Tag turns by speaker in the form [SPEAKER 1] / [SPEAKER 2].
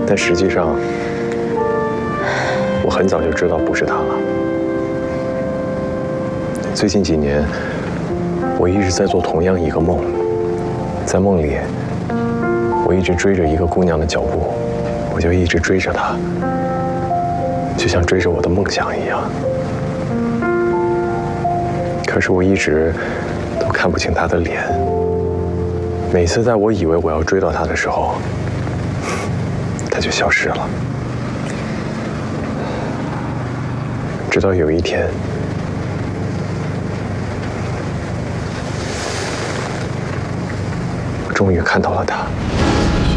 [SPEAKER 1] 但实际上，我很早就知道不是他了。最近几年，我一直在做同样一个梦，在梦里，我一直追着一个姑娘的脚步，我就一直追着她，就像追着我的梦想一样。可是我一直都看不清她的脸。每次在我以为我要追到她的时候，她就消失了。直到有一天，我终于看到了她。